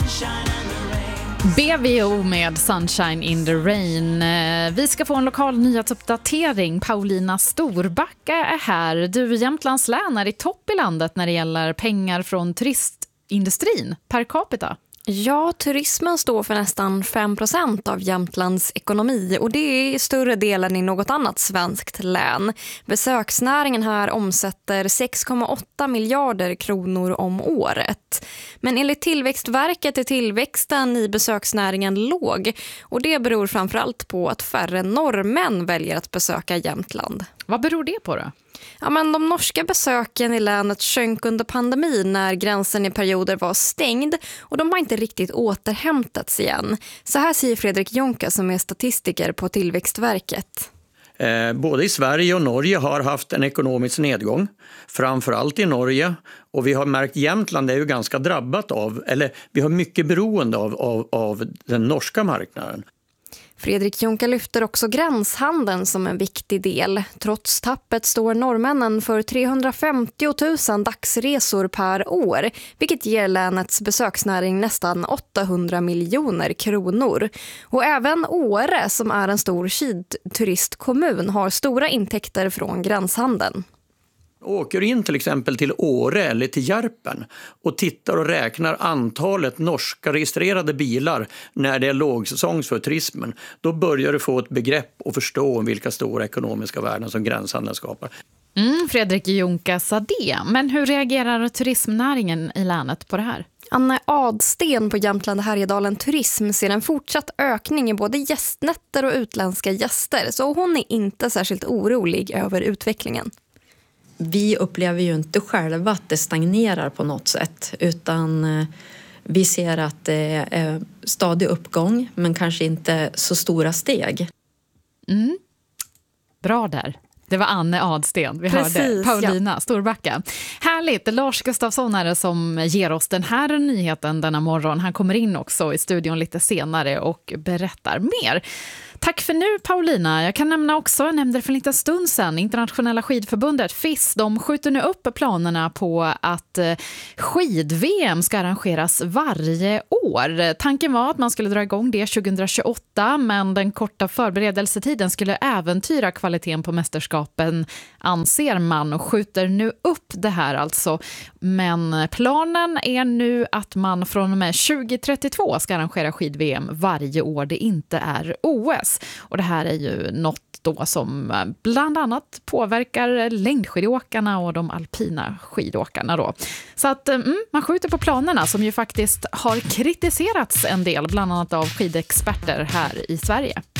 BVO med Sunshine in the Rain. Vi ska få en lokal nyhetsuppdatering. Paulina Storbacka är här. Du, Jämtlands län är i topp i landet när det gäller pengar från turistindustrin per capita. Ja, turismen står för nästan 5% av Jämtlands ekonomi och det är större delen i något annat svenskt län. Besöksnäringen här omsätter 6,8 miljarder kronor om året. Men enligt Tillväxtverket är tillväxten i besöksnäringen låg och det beror framförallt på att färre norrmän väljer att besöka Jämtland. Vad beror det på då? Ja, men de norska besöken i länet sjönk under pandemin när gränsen i perioder var stängd och de har inte riktigt återhämtats igen. Så här säger Fredrik Jonka som är statistiker på Tillväxtverket. Både i Sverige och Norge har haft en ekonomisk nedgång, framförallt i Norge. Och vi har märkt Jämtland är ju ganska drabbat av, eller vi har mycket beroende av den norska marknaden. Fredrik Jonka lyfter också gränshandeln som en viktig del. Trots tappet står norrmännen för 350 000 dagsresor per år, vilket ger länets besöksnäring nästan 800 miljoner kronor. Och även Åre, som är en stor skidturistkommun, har stora intäkter från gränshandeln. Åker in till exempel till Åre eller till Järpen och tittar och räknar antalet norska registrerade bilar när det är lågsäsong för turismen, då börjar du få ett begrepp och förstå vilka stora ekonomiska värden som gränshandeln skapar. Fredrik Jonka sa det. Men hur reagerar turismnäringen i länet på det här? Anne Adsten på Jämtland Härjedalen Turism ser en fortsatt ökning i både gästnätter och utländska gäster, så hon är inte särskilt orolig över utvecklingen. Vi upplever ju inte själva att det stagnerar på något sätt, utan vi ser att det är stadig uppgång men kanske inte så stora steg. Bra där. Det var Anne Adsten. Vi hörde Paulina Storbacka. Härligt. Lars Gustafsson är det som ger oss den här nyheten denna morgon. Han kommer in också i studion lite senare och berättar mer. Tack för nu, Paulina. Jag kan nämna också, jag nämnde det för en liten stund sedan, Internationella skidförbundet FIS, de skjuter nu upp planerna på att skid-VM ska arrangeras varje år. Tanken var att man skulle dra igång det 2028, men den korta förberedelsetiden skulle äventyra kvaliteten på mästerskapen, anser man, och skjuter nu upp det här alltså. Men planen är nu att man från och med 2032 ska arrangera skid-VM varje år det inte är OS. Och det här är ju något då som bland annat påverkar längdskidåkarna och de alpina skidåkarna då. Så att man skjuter på planerna som ju faktiskt har kritiserats en del, bland annat av skidexperter här i Sverige.